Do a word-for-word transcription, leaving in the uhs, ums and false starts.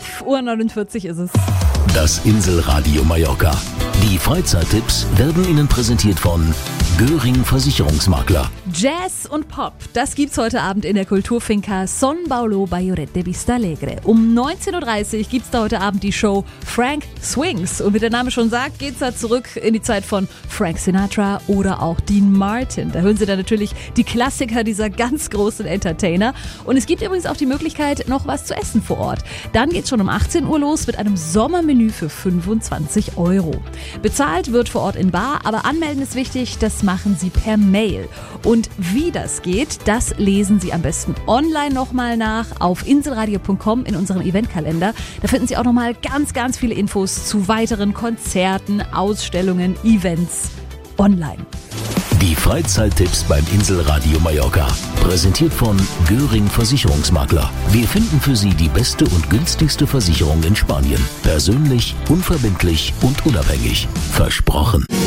elf Uhr neunundvierzig ist es. Das Inselradio Mallorca. Die Freizeittipps werden Ihnen präsentiert von Göring Versicherungsmakler. Jazz und Pop, das gibt's heute Abend in der Kulturfinca Son Paulo bei Lloret Vista Alegre. Um neunzehn Uhr dreißig gibt's da heute Abend die Show Frank Swings. Und wie der Name schon sagt, geht's da zurück in die Zeit von Frank Sinatra oder auch Dean Martin. Da hören Sie dann natürlich die Klassiker dieser ganz großen Entertainer. Und es gibt übrigens auch die Möglichkeit, noch was zu essen vor Ort. Dann geht's schon um achtzehn Uhr los mit einem Sommermenü für fünfundzwanzig Euro. Bezahlt wird vor Ort in Bar, aber anmelden ist wichtig, das machen Sie per Mail. Und wie das geht, das lesen Sie am besten online nochmal nach auf inselradio punkt com in unserem Eventkalender. Da finden Sie auch nochmal ganz, ganz viele Infos zu weiteren Konzerten, Ausstellungen, Events online. Die Freizeittipps beim Inselradio Mallorca. Präsentiert von Göring Versicherungsmakler. Wir finden für Sie die beste und günstigste Versicherung in Spanien. Persönlich, unverbindlich und unabhängig. Versprochen.